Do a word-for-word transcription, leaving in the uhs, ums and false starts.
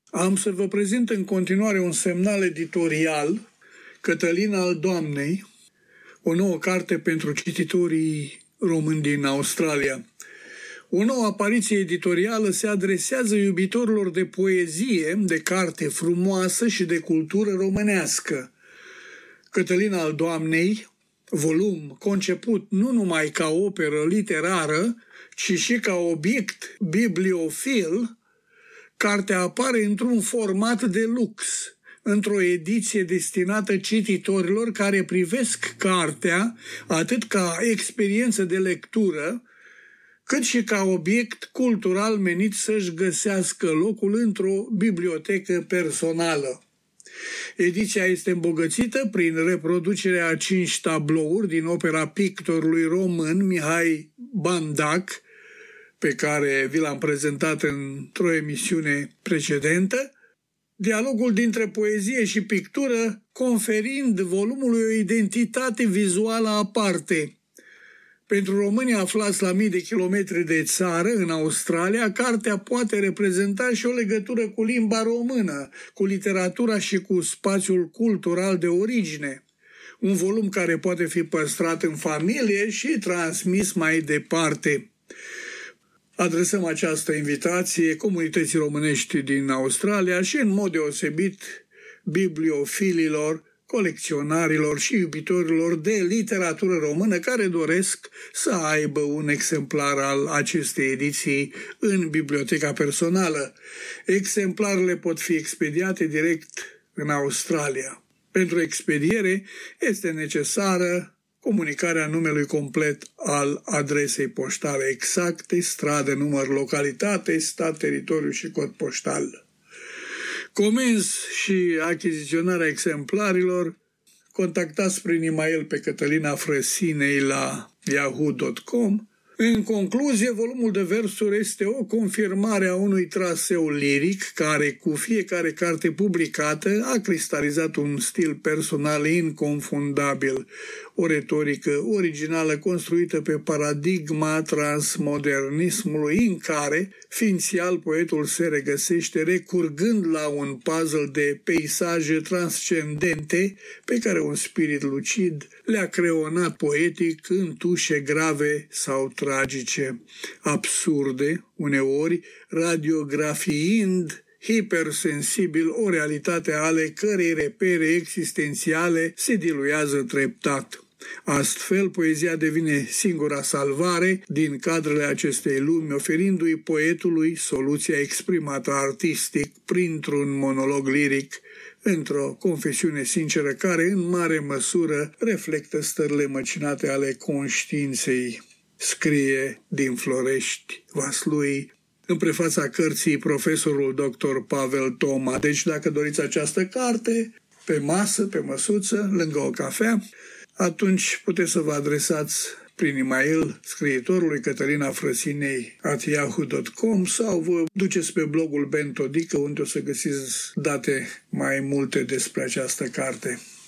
Am să vă prezint în continuare un semnal editorial, Cătălina al Doamnei, o nouă carte pentru cititorii români din Australia. O nouă apariție editorială se adresează iubitorilor de poezie, de carte frumoasă și de cultură românească. Cătălina al Doamnei, volum conceput nu numai ca operă literară, ci și ca obiect bibliofil, cartea apare într-un format de lux, într-o ediție destinată cititorilor care privesc cartea atât ca experiență de lectură, cât și ca obiect cultural menit să-și găsească locul într-o bibliotecă personală. Ediția este îmbogățită prin reproducerea a cinci tablouri din opera pictorului român Mihai Bandac, pe care vi l-am prezentat într-o emisiune precedentă, dialogul dintre poezie și pictură conferind volumului o identitate vizuală aparte. Pentru românii aflați la mii de kilometri de țară, în Australia, cartea poate reprezenta și o legătură cu limba română, cu literatura și cu spațiul cultural de origine. Un volum care poate fi păstrat în familie și transmis mai departe. Adresăm această invitație comunității românești din Australia și în mod deosebit bibliofililor, colecționarilor și iubitorilor de literatură română care doresc să aibă un exemplar al acestei ediții în biblioteca personală. Exemplarele pot fi expediate direct în Australia. Pentru expediere este necesară comunicarea numelui complet al adresei poștale exacte, stradă, număr, localitate, stat, teritoriu și cod poștal. Comenzi și achiziționarea exemplarilor, contactați prin e-mail pe Cătălina Frăsinei la yahoo punct com. În concluzie, volumul de versuri este o confirmare a unui traseu liric care, cu fiecare carte publicată, a cristalizat un stil personal inconfundabil, o retorică originală construită pe paradigma transmodernismului în care, ființial, poetul se regăsește recurgând la un puzzle de peisaje transcendente pe care un spirit lucid le-a creonat poetic în tușe grave sau tragice, absurde, uneori radiografiind hipersensibil o realitate ale cărei repere existențiale se diluează treptat. Astfel, poezia devine singura salvare din cadrele acestei lumi, oferindu-i poetului soluția exprimată artistic printr-un monolog liric, într-o confesiune sinceră care, în mare măsură, reflectă stările măcinate ale conștiinței. Scrie din Florești, Vaslui, în prefața cărții profesorul doctor Pavel Toma. Deci, dacă doriți această carte, pe masă, pe măsuță, lângă o cafea, atunci puteți să vă adresați prin e-mail scriitorului Cătălina Frăsinei at yahoo punct com sau vă duceți pe blogul Bentodică, unde o să găsiți date mai multe despre această carte.